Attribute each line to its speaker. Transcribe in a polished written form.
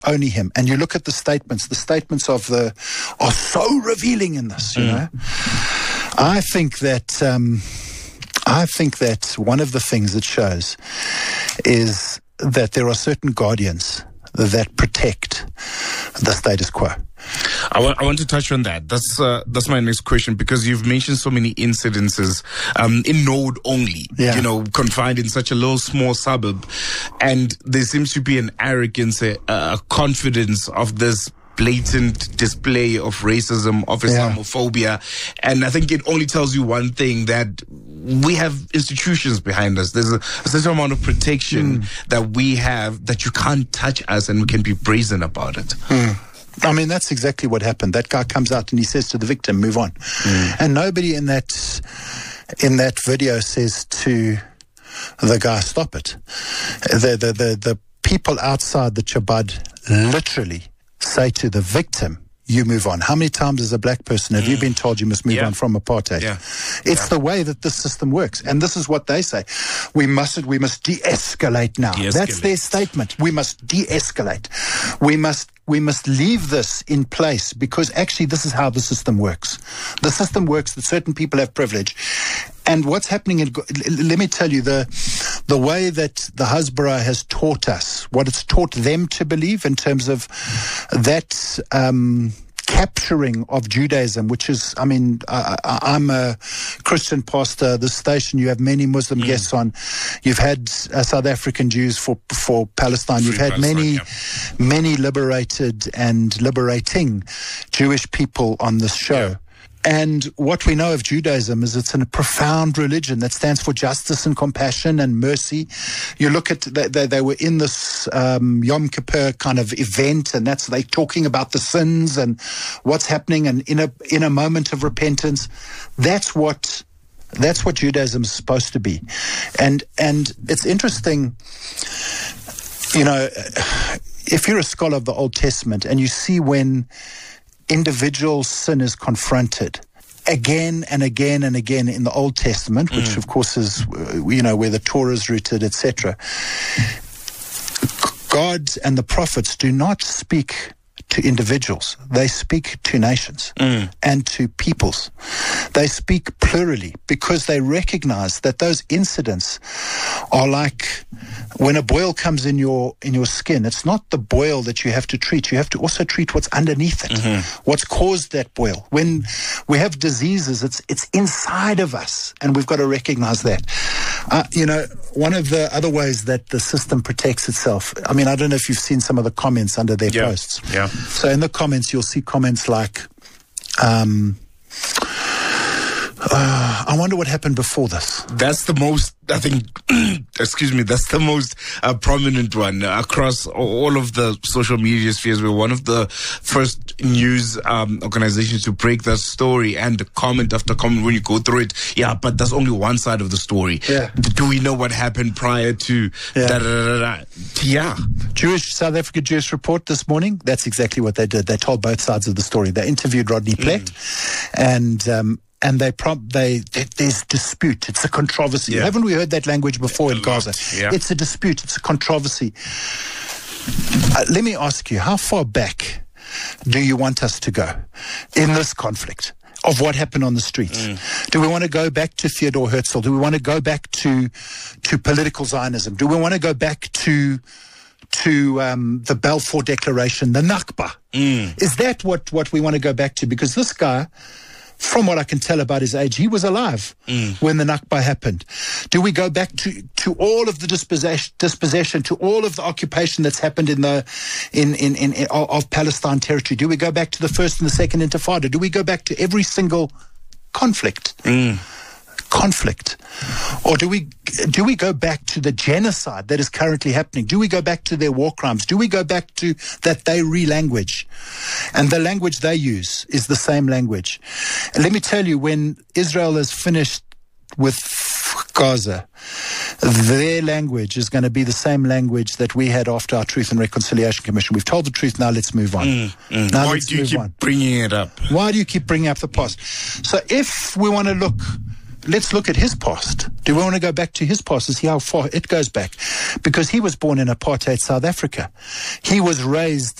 Speaker 1: only him. And you look at the statements are so revealing in this, you know. I think that one of the things it shows is that there are certain guardians that protect the status quo.
Speaker 2: I want to touch on that. That's my next question, because you've mentioned so many incidences in Node only, you know, confined in such a little small suburb, and there seems to be an arrogance, a confidence of this blatant display of racism, of Islamophobia, and I think it only tells you one thing, that we have institutions behind us. There's a certain amount of protection that we have, that you can't touch us, and we can be brazen about it.
Speaker 1: I mean, that's exactly what happened. That guy comes out and he says to the victim, move on. And nobody in that video says to the guy, stop it. The people outside the Chabad literally say to the victim, you move on. How many times as a black person have you been told you must move on from apartheid? It's the way that the system works. And this is what they say. We must de-escalate now. That's their statement. We must de-escalate. We must leave this in place, because actually this is how the system works. The system works that certain people have privilege. And what's happening, let me tell you, the way that the Hasbara has taught us, what it's taught them to believe in terms of that capturing of Judaism, which is, I mean, I'm a Christian pastor. This station, you have many Muslim guests on. You've had South African Jews for Palestine. You've had many liberated and liberating Jewish people on this show. And what we know of Judaism is it's a profound religion that stands for justice and compassion and mercy. You look at, they were in this Yom Kippur kind of event, and that's, they talking about the sins and what's happening, and in a moment of repentance. That's what Judaism is supposed to be. And it's interesting, you know, if you're a scholar of the Old Testament and you see when individual sin is confronted again and again and again in the Old Testament, which of course is, you know, where the Torah is rooted, etc. God and the prophets do not speak to individuals. They speak to nations and to peoples. They speak plurally, because they recognize that those incidents are like when a boil comes in your skin. It's not the boil that you have to treat. You have to also treat what's underneath it, what's caused that boil. When we have diseases, it's inside of us, and we've got to recognize that. You know, one of the other ways that the system protects itself, I mean, I don't know if you've seen some of the comments under their posts. So in the comments, you'll see comments like, I wonder what happened before this.
Speaker 2: That's the most, I think, that's the most prominent one across all of the social media spheres. We're one of the first news organizations to break that story, and comment after comment when you go through it. Yeah, but that's only one side of the story. Do we know what happened prior to
Speaker 1: South Africa Jewish Report this morning, that's exactly what they did. They told both sides of the story. They interviewed Rodney Plett, and there's dispute. It's a controversy. Haven't we heard that language before in Gaza? It's a dispute. It's a controversy. Let me ask you, how far back do you want us to go in this conflict of what happened on the streets? Do we want to go back to Theodore Herzl? Do we want to go back to political Zionism? Do we want to go back to the Balfour Declaration, the Nakba? Is that what we want to go back to? Because this guy, from what I can tell about his age, he was alive when the Nakba happened. Do we go back to all of the dispossession, to all of the occupation that's happened of Palestine territory? Do we go back to the first and the second Intifada? Do we go back to every single conflict? Or do we go back to the genocide that is currently happening? Do we go back to their war crimes? Do we go back to that they re-language? And the language they use is the same language. And let me tell you, when Israel is finished with Gaza, their language is going to be the same language that we had after our Truth and Reconciliation Commission. We've told the truth, now let's move on.
Speaker 2: Why do you keep bringing it up?
Speaker 1: Why do you keep bringing up the past? So if we want to look let's look at his past. Do we want to go back to his past and see how far it goes back? Because he was born in apartheid South Africa. He was raised